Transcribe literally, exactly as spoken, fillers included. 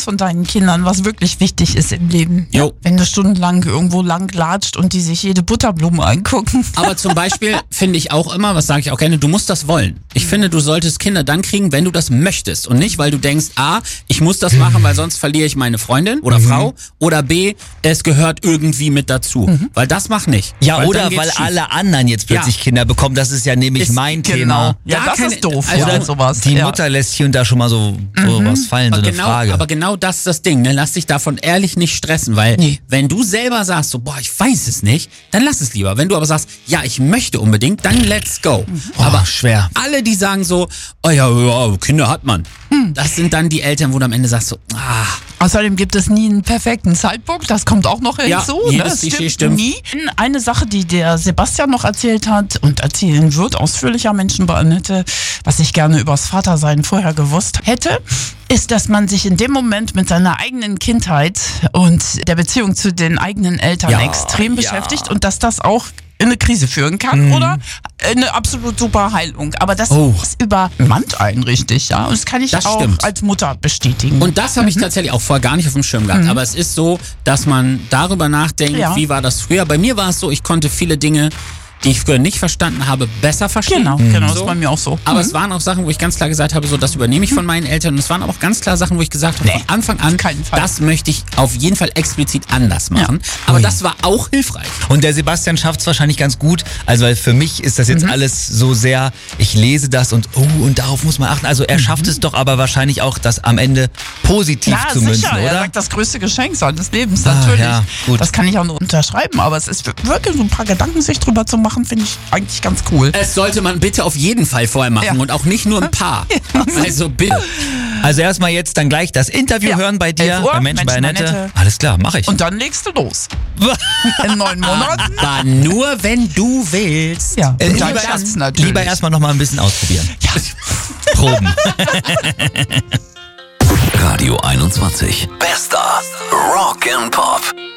eins von deinen Kindern, was wirklich wichtig ist im Leben. Jo. Ja, wenn du stundenlang irgendwo lang latscht und die sich jede Butterblume angucken. Aber zum Beispiel finde ich auch immer, was sage ich auch gerne, du musst das wollen. Ich finde, du solltest Kinder dann kriegen, wenn du das möchtest und nicht, weil du denkst, A, ich muss das machen, weil sonst verliere ich meine Freundin oder Mhm. Frau, oder B, es gehört irgendwie mit dazu. Mhm. Weil das macht nicht. Ja, weil oder dann geht's weil schief. alle anderen jetzt plötzlich Ja. Kinder bekommen. Das ist ja nämlich Ist- mein Genau. Thema. Ja, Gar das keine- ist doof. also oder sowas. Die ja. Mutter lässt hier und da schon mal so, so was fallen, so Aber eine genau, Frage. aber genau das ist das Ding, ne? Lass dich davon ehrlich nicht stressen, weil Nee. wenn du selber sagst, so, boah, ich weiß es nicht, dann lass es lieber. Wenn du aber sagst, ja, ich möchte unbedingt, dann let's go. Oh, aber schwer. alle, die sagen so, oh ja, ja, Kinder hat man. Das sind dann die Eltern, wo du am Ende sagst so, ah, Außerdem gibt es nie einen perfekten Zeitpunkt, das kommt auch noch Ja, hinzu. jedes ne? Das Klischee stimmt. nie. Eine Sache, die der Sebastian noch erzählt hat und erzählen wird, ausführlicher Menschen bei Annette, was ich gerne übers Vatersein vorher gewusst hätte, ist, dass man sich in dem Moment mit seiner eigenen Kindheit und der Beziehung zu den eigenen Eltern Ja, extrem ja. beschäftigt und dass das auch in eine Krise führen kann oder eine absolut super Heilung. Aber das Oh. ist übermannt einen richtig, ja. Und das kann ich Das auch stimmt. als Mutter bestätigen. Und das habe ich tatsächlich auch vorher gar nicht auf dem Schirm gehabt. Aber es ist so, dass man darüber nachdenkt, Ja. wie war das früher. Bei mir war es so, ich konnte viele Dinge, die ich früher nicht verstanden habe, besser verstehen. Genau, genau, das So. ist bei mir auch so. Aber es waren auch Sachen, wo ich ganz klar gesagt habe, so, das übernehme ich von meinen Eltern. Und es waren aber auch ganz klar Sachen, wo ich gesagt habe, Nee, von Anfang an, auf keinen Fall. das möchte ich auf jeden Fall explizit anders machen. Aber Ui. das war auch hilfreich. Und der Sebastian schafft es wahrscheinlich ganz gut. Also weil für mich ist das jetzt alles so sehr, ich lese das und oh, und darauf muss man achten. Also er schafft es doch aber wahrscheinlich auch, das am Ende positiv Ja, zu sicher. münzen, Er oder? sagt, das größte Geschenk seines Lebens, Ah, natürlich. ja, gut. Das kann ich auch nur unterschreiben, aber es ist wirklich so ein paar Gedanken sich drüber zu machen, finde ich eigentlich ganz cool. Es sollte man bitte auf jeden Fall vorher machen Ja. und auch nicht nur ein paar. Also bitte. Also erstmal jetzt dann gleich das Interview Ja. hören bei dir, elf Uhr, bei Menschen bei Menschen bei Annette. Annette. Alles klar, mache ich. Und dann legst du los. In neun Monaten. Aber nur, wenn du willst. Ja, Äh, und lieber dein erst- Schatz natürlich. Lieber erstmal noch mal ein bisschen ausprobieren. Proben. Radio einundzwanzig. Bester Rock and Pop.